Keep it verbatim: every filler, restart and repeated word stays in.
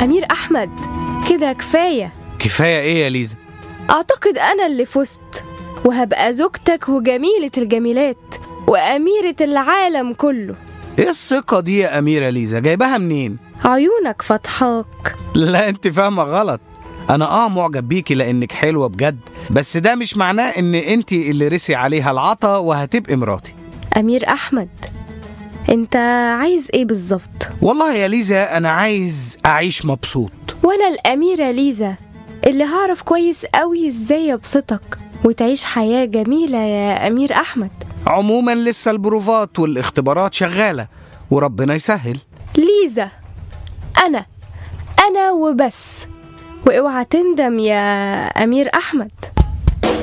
أمير أحمد، كده كفاية. كفاية إيه يا ليزا؟ أعتقد أنا اللي فزت، وهبقى زوجتك وجميلة الجميلات وأميرة العالم كله. إيه الثقة دي يا أميرة ليزا؟ جايبها منين؟ عيونك فتحاك. لا أنت فاهمة غلط. أنا آه معجب بيكي لأنك حلوة بجد، بس ده مش معناه إن أنت اللي رسي عليها العطا وهتبقي مراتي. أمير أحمد، أنت عايز إيه بالظبط؟ والله يا ليزا أنا عايز أعيش مبسوط. وأنا الأميرة ليزا اللي هعرف كويس قوي إزاي يبسطك وتعيش حياة جميلة يا أمير أحمد. عموما لسه البروفات والاختبارات شغالة وربنا يسهل. ليزا، أنا أنا وبس، واوعى تندم يا أمير أحمد.